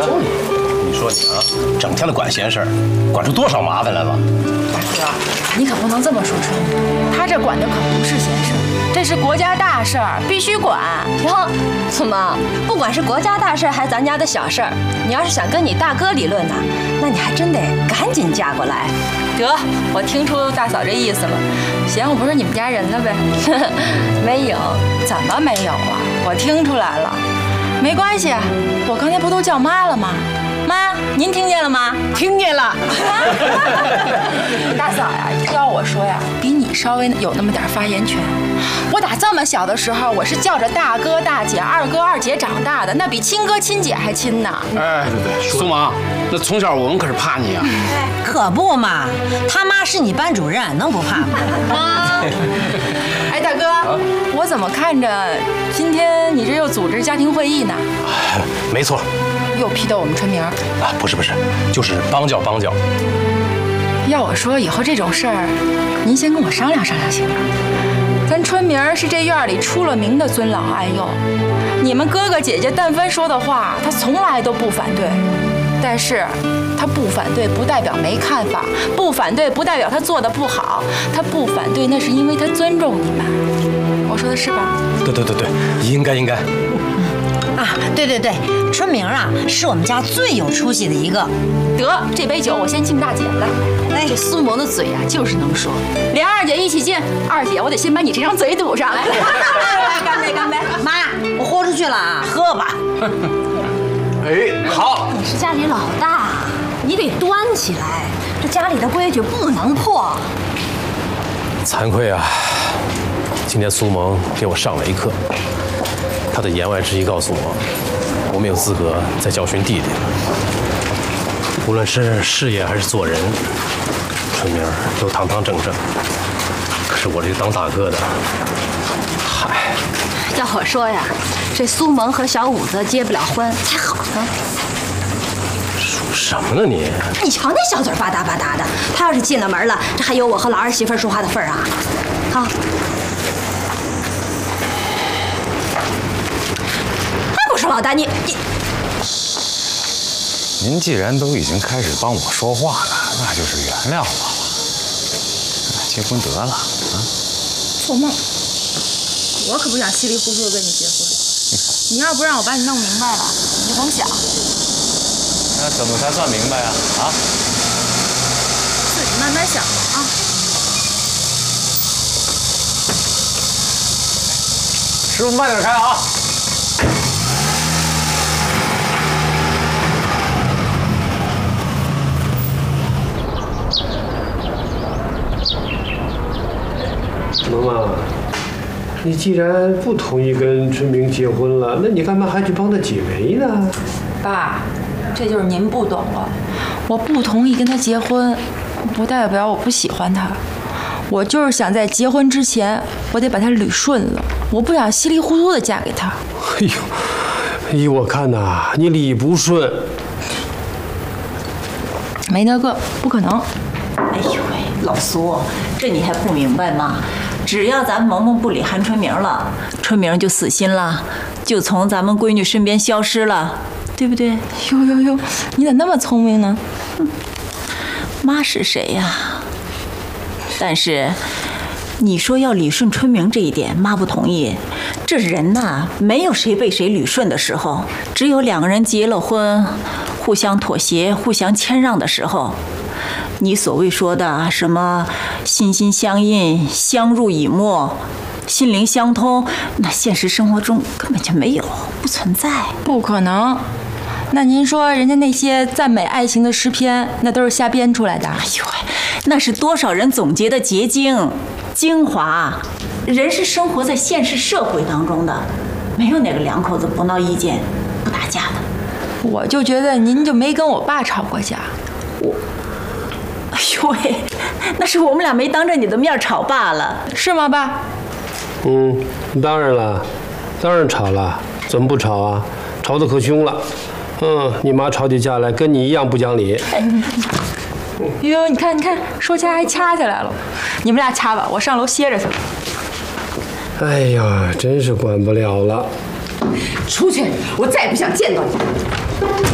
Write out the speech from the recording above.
你说你啊，整天的管闲事儿，管出多少麻烦来了？ 大哥，你可不能这么说春明，他这管的可不是闲事，这是国家大事儿，必须管。 哟，苏萌，不管是国家大事还是咱家的小事儿，你要是想跟你大哥理论呢，那你还真得赶紧嫁过来。 得，我听出大嫂这意思了，嫌我不是你们家人了呗？ 没有， 怎么没有啊？我听出来了。没关系，我刚才不都叫妈了吗？妈，您听见了吗？ 听见了。 大嫂呀，要我说呀，比你稍微有那么点发言权。我打这么小的时候，我是叫着大哥大姐、二哥二姐长大的，那比亲哥亲姐还亲呢。 哎，对，苏萌，那从小我们可是怕你啊。 可不嘛，他妈是你班主任，能不怕吗？ 哎，大哥，我怎么看着今天你这又组织家庭会议呢？ 没错。 又批斗我们春明？ 啊，不是，就是帮教。 要我说，以后这种事儿，您先跟我商量商量行吗？咱春明是这院里出了名的尊老爱幼，你们哥哥姐姐但凡说的话，他从来都不反对。但是，他不反对不代表没看法，不反对不代表他做的不好，他不反对那是因为他尊重你们。我说的是吧？ 对，应该。 啊，对，春明啊，是我们家最有出息的一个。 得，这杯酒我先敬大姐来。哎，这苏萌的嘴呀，就是能说。连二姐一起敬，二姐，我得先把你这张嘴堵上来。干杯！ 妈，我豁出去了啊，喝吧。 哎，好。 你是家里老大，你得端起来，这家里的规矩不能破。 惭愧啊，今天苏萌给我上了一课。他的言外之意告诉我没有资格再教训弟弟。无论是事业还是做人，春明都堂堂正正。可是我这个当大哥的，嗨， 要我说呀，这苏萌和小五子结不了婚才好呢。 说什么呢你？ 你瞧那小嘴吧嗒吧嗒的，他要是进了门了，这还有我和老二媳妇说话的份儿啊？好。我说老大，你， 您既然都已经开始帮我说话了，那就是原谅我了。结婚得了啊！ 做梦！我可不想稀里糊涂的跟你结婚。你要不让我把你弄明白了，你就甭想。 那怎么才算明白啊？啊？ 自己慢慢想吧啊。 师傅慢点开啊！ 萌萌，你既然不同意跟春明结婚了，那你干嘛还去帮他解围呢？ 爸，这就是您不懂了。我不同意跟他结婚，不代表我不喜欢他。我就是想在结婚之前，我得把他捋顺了。我不想稀里糊涂的嫁给他。 哎呦，依我看呐，你理不顺。 没那个，不可能。 哎呦喂，老苏，这你还不明白吗？只要咱萌萌不理韩春明了，春明就死心了，就从咱们闺女身边消失了，对不对？ 哟，你咋那么聪明呢？ 妈是谁呀？但是你说要理顺春明这一点，妈不同意。这人呐，没有谁被谁捋顺的时候，只有两个人结了婚，互相妥协、互相谦让的时候。你所谓说的什么心心相印、相濡以沫、心灵相通，那现实生活中根本就没有，不存在， 不可能。那您说人家那些赞美爱情的诗篇，那都是瞎编出来的？ 哎呦，那是多少人总结的结晶、精华。人是生活在现实社会当中的，没有哪个两口子不闹意见、不打架的。 我就觉得您就没跟我爸吵过架。 哎呦喂，那是我们俩没当着你的面吵罢了， 是吗，爸？ 当然了，当然吵了，怎么不吵啊？吵得可凶了。你妈吵起架来跟你一样不讲理。 哟，你看，说掐还掐起来了。你们俩掐吧，我上楼歇着去。 哎呀，真是管不了了。 出去！我再也不想见到你。